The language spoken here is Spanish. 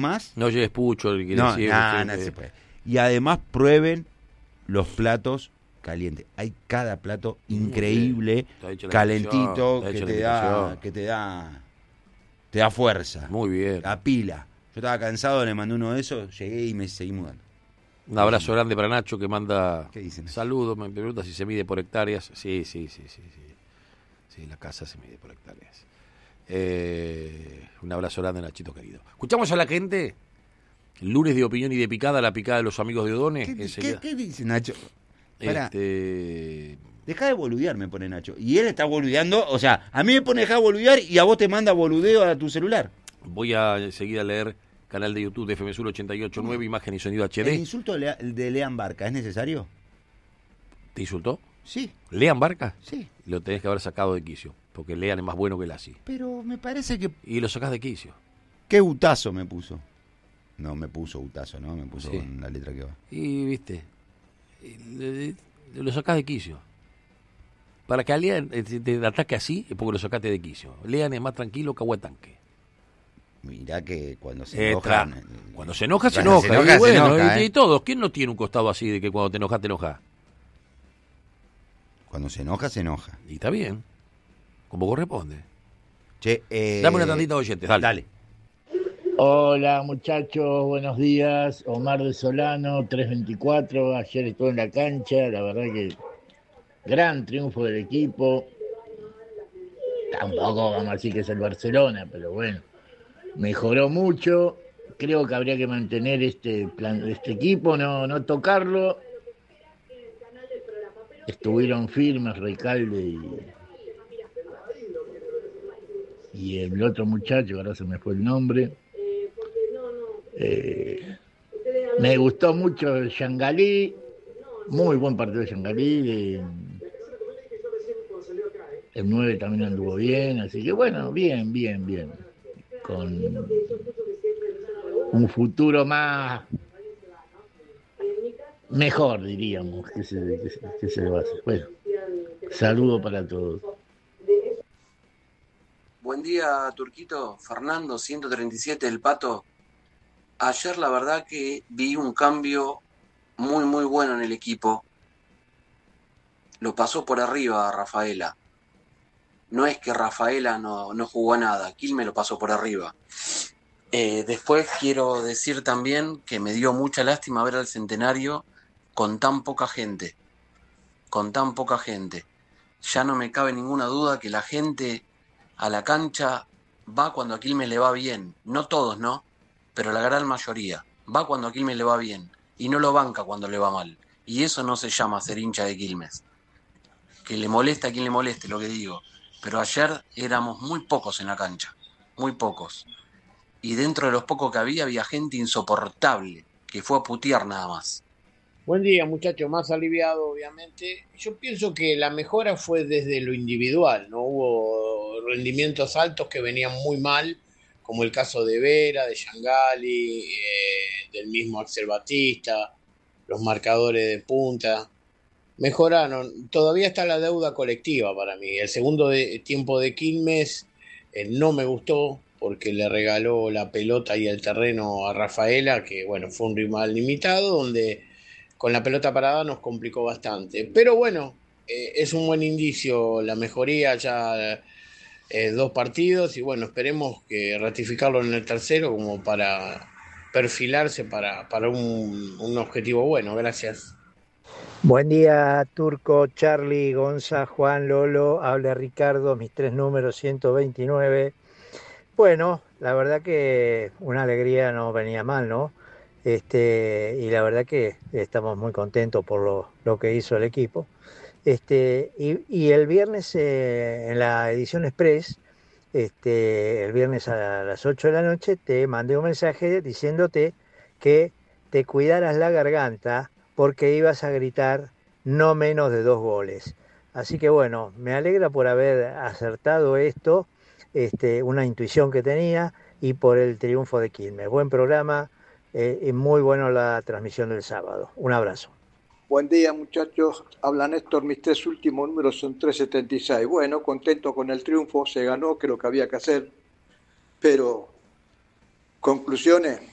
además... No lleves pucho, el que No, decía, no se puede. Y además prueben los platos calientes. Hay cada plato increíble, calentito, te da fuerza. Muy bien. La pila. Yo estaba cansado, le mandé uno de esos, llegué y me seguí mudando. Un abrazo grande para Nacho que manda saludos, me pregunta si se mide por hectáreas. Sí. Sí, la casa se mide por hectáreas. Un abrazo grande, Nachito querido. Escuchamos a la gente. El lunes de opinión y de picada, la picada de los amigos de Odone. ¿Qué dice Nacho? Deja de boludear, me pone Nacho. Y él está boludeando, o sea, a mí me pone dejar de boludear y a vos te manda boludeo a tu celular. Voy a seguir a leer canal de YouTube de FM Sur 88.9, imagen y sonido HD. ¿El insulto de Lean Barca es necesario? ¿Te insultó? Sí. ¿Lean Barca? Sí. Lo tenés que haber sacado de quicio, porque Lean es más bueno que Lassi. Pero me parece que... Y lo sacás de quicio. ¿Qué utazo me puso? No me puso utazo, ¿no? Me puso con la letra que va. Y, viste, lo sacás de quicio. Para que a Lean te ataque así, es porque lo sacaste de quicio. Lean es más tranquilo que Aguatanque. Mirá que cuando se enoja... Cuando se enoja, se enoja. Y todos. ¿Quién no tiene un costado así de que cuando te enojas, te enojas? Cuando se enoja, se enoja. Y está bien. Como corresponde. Che, dame una tantita de oyentes, dale. Hola muchachos, buenos días. Omar de Solano, 324. Ayer estuve en la cancha, la verdad que gran triunfo del equipo. Tampoco vamos a decir que es el Barcelona, pero bueno, mejoró mucho. Creo que habría que mantener este equipo, no tocarlo. Estuvieron firmes Recalde y el otro muchacho, ahora se me fue el nombre. Me gustó mucho el Shangalí, muy buen partido de Shangalí. El 9 también anduvo bien, así que bueno, bien. Con un futuro mejor, diríamos, que se va a hacer. Bueno, saludo para todos. Buen día, Turquito. Fernando, 137, El Pato. Ayer la verdad que vi un cambio muy bueno en el equipo. Lo pasó por arriba a Rafaela. No es que Rafaela no jugó nada, Quilmes lo pasó por arriba. Después quiero decir también que me dio mucha lástima ver al Centenario con tan poca gente. Ya no me cabe ninguna duda que la gente a la cancha va cuando a Quilmes le va bien. No todos, ¿no? Pero la gran mayoría. Va cuando a Quilmes le va bien. Y no lo banca cuando le va mal. Y eso no se llama ser hincha de Quilmes. Que le molesta a quien le moleste lo que digo. Pero ayer éramos muy pocos en la cancha. Muy pocos. Y dentro de los pocos que había gente insoportable. Que fue a putear nada más. Buen día, muchachos, más aliviado, obviamente. Yo pienso que la mejora fue desde lo individual, no hubo rendimientos altos que venían muy mal, como el caso de Vera, de Shangali, del mismo Axel Batista, los marcadores de punta. Mejoraron, todavía está la deuda colectiva para mí. El segundo tiempo de Quilmes no me gustó porque le regaló la pelota y el terreno a Rafaela, que bueno, fue un rival limitado, donde con la pelota parada nos complicó bastante. Pero bueno, es un buen indicio la mejoría ya 2 partidos y bueno, esperemos que ratificarlo en el tercero como para perfilarse para un objetivo bueno. Gracias. Buen día, Turco, Charlie, Gonza, Juan, Lolo, habla Ricardo, mis 3 números 129. Bueno, la verdad que una alegría no venía mal, ¿no? Y la verdad que estamos muy contentos por lo que hizo el equipo. Y el viernes en la edición Express, el viernes a las 8 de la noche, te mandé un mensaje diciéndote que te cuidaras la garganta porque ibas a gritar no menos de 2 goles. Así que bueno, me alegra por haber acertado esto, una intuición que tenía, y por el triunfo de Quilmes. Buen programa. Y muy bueno la transmisión del sábado. Un abrazo. Buen día, muchachos. Habla Néstor. Mis 3 últimos números son 376. Bueno, contento con el triunfo. Se ganó, que es lo que había que hacer. Pero, conclusiones,